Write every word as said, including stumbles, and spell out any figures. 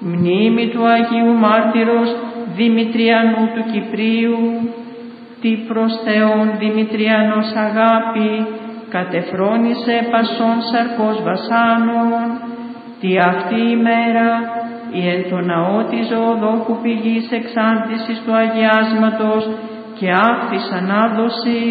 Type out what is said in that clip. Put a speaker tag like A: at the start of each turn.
A: Μνήμη του Αγίου Μάρτυρος Δημητριανού του Κυπρίου, τι προς Θεόν Δημητριανός αγάπη, κατεφρόνησε πασών σαρκός βασάνων, τι αυτή η μέρα η εν το ναό της ζωοδόχου πηγής εξάντλησης του αγιάσματος και άφης ανάδοση